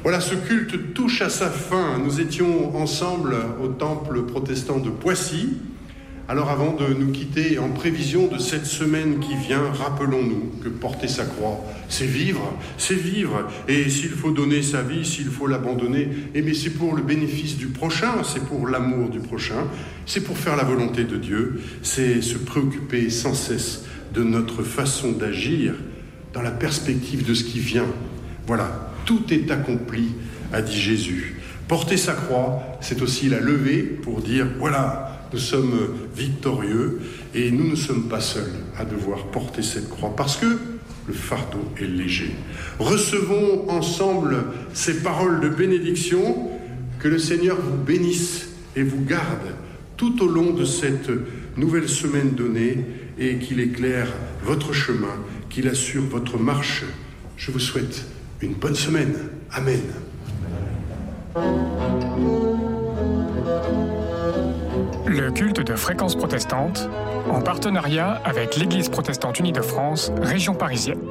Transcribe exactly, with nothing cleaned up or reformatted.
Voilà, ce culte touche à sa fin. Nous étions ensemble au temple protestant de Poissy. Alors avant de nous quitter, en prévision de cette semaine qui vient, rappelons-nous que porter sa croix, c'est vivre, c'est vivre. Et s'il faut donner sa vie, s'il faut l'abandonner, eh bien c'est pour le bénéfice du prochain, c'est pour l'amour du prochain, c'est pour faire la volonté de Dieu, c'est se préoccuper sans cesse de notre façon d'agir dans la perspective de ce qui vient. Voilà, tout est accompli, a dit Jésus. Porter sa croix, c'est aussi la lever pour dire, voilà, nous sommes victorieux et nous ne sommes pas seuls à devoir porter cette croix parce que le fardeau est léger. Recevons ensemble ces paroles de bénédiction, que le Seigneur vous bénisse et vous garde tout au long de cette nouvelle semaine donnée et qu'il éclaire votre chemin, qu'il assure votre marche. Je vous souhaite une bonne semaine. Amen. Le culte de Fréquence protestante, en partenariat avec l'Église protestante unie de France, région parisienne.